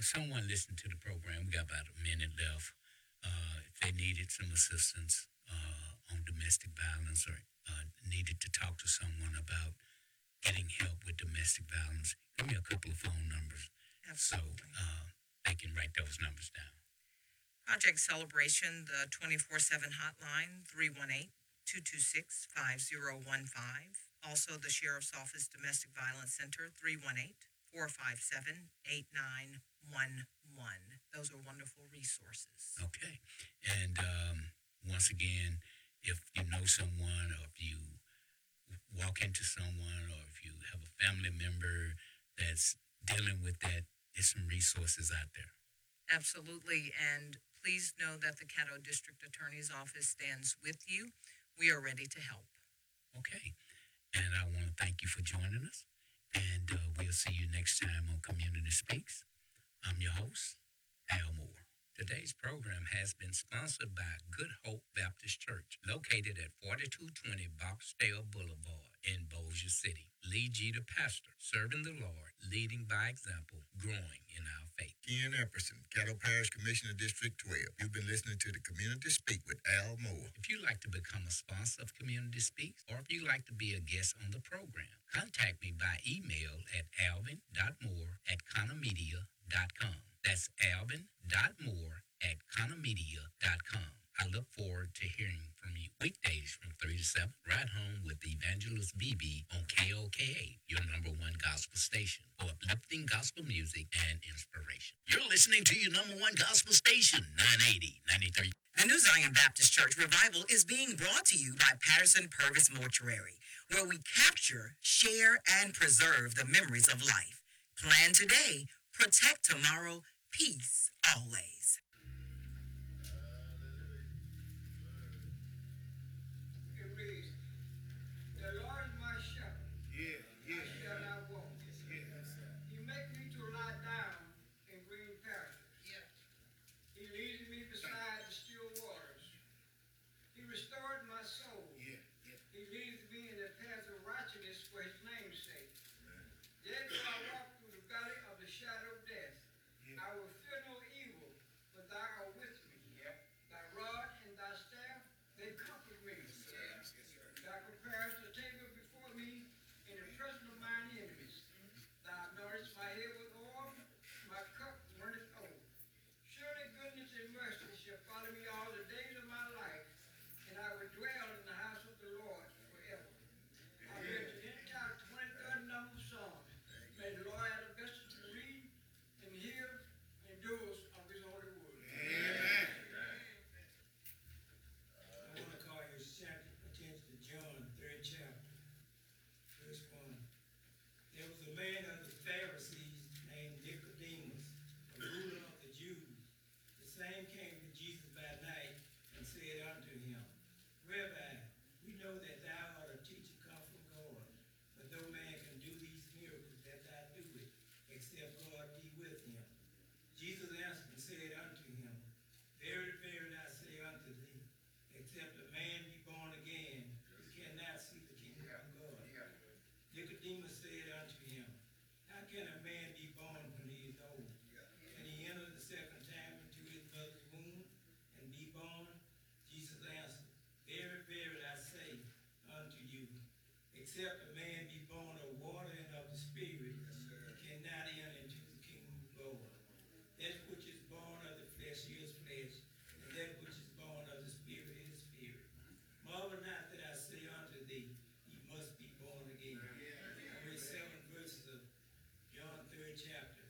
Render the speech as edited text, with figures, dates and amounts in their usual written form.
someone listened to the program, we got about a minute left. If they needed some assistance on domestic violence or needed to talk to someone about getting help with domestic violence, give me a couple of phone numbers so Absolutely. they can write those numbers down. Project Celebration, the 24/7 hotline, 318-226-5015. Also, the Sheriff's Office Domestic Violence Center, 318-457-8911. Those are wonderful resources. Okay. And once again, if you know someone or if you walk into someone or if you have a family member that's dealing with that, there's some resources out there. Absolutely, and please know that the Caddo District Attorney's Office stands with you. We are ready to help. Okay. And I want to thank you for joining us. And we'll see you next time on Community Speaks. I'm your host, Al Moore. Today's program has been sponsored by Good Hope Baptist Church, located at 4220 Boxdale Boulevard in Bossier City. Lee G. the pastor, serving the Lord, leading by example, growing in our faith. Ken Epperson, Caddo Parish Commissioner, District 12. You've been listening to the Community Speak with Al Moore. If you'd like to become a sponsor of Community Speaks, or if you'd like to be a guest on the program, contact me by email at alvin.moore@conomedia.com. That's alvin.moore@conomedia.com. I look forward to hearing from you weekdays from 3 to 7, right home with Evangelist BB on KOKA, your number one gospel station for uplifting gospel music and inspiration. You're listening to your number one gospel station, 980-93. The New Zion Baptist Church Revival is being brought to you by Patterson Purvis Mortuary, where we capture, share, and preserve the memories of life. Plan today, protect tomorrow, peace always. It reads, "The Lord is my shepherd, I shall not want. He make me to lie down in green pastures. He leads me beside the still waters. He restored my soul. He leads me in the path of righteousness for his name's sake. Yet though I walk through the valley of the shadow of death, I will fear no evil, for thou art with me. Thy rod and thy staff, they comfort me. Thou preparest a table before me in the presence of mine enemies. Thou anointest my head with oil, my cup runneth over. Surely goodness and mercy shall follow me all the days of my life, and I will dwell in the house of the Lord forever. I read the entire 23rd number of Psalms. May the Lord add the blessing to read and hear and doers of his holy word. Amen. I want to call your attention to John, 3rd chapter, verse 1. There was a man of the Pharisees named Nicodemus, a ruler of the Jews. The same came to Jesus by night and said unto him, Rabbi, we know that thou art a teacher come from God, but no man can do these miracles that thou doest, except God be with him. Jesus answered and said unto him, Verily, verily, I say unto thee, except a man be born again, he cannot see the kingdom of God. Nicodemus said unto him, How can a man be born when he is old? Can he enter the second time into his mother's womb and be born? Jesus answered, Very, verily, I say unto you, except a man be born of water and of the Spirit, he cannot enter into the kingdom of God. That which is born of the flesh is flesh, and that which is born of the Spirit is spirit. Marvel not that I say unto thee, Ye must be born again. I read 7 verses of John 3rd chapter.